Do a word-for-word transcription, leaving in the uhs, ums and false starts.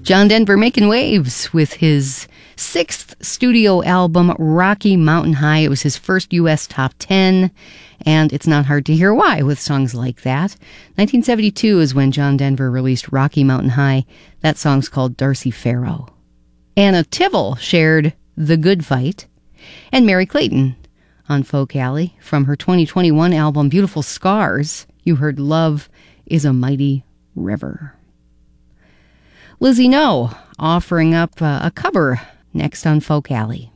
John Denver making waves with his sixth studio album, Rocky Mountain High. It was his first U S top ten, and it's not hard to hear why with songs like that. nineteen seventy-two is when John Denver released Rocky Mountain High. That song's called Darcy Farrow. Anna Tivell shared The Good Fight, and Mary Clayton on Folk Alley from her twenty twenty-one album Beautiful Scars. You heard Love is a Mighty River. Lizzie No offering up uh, a cover next on Folk Alley.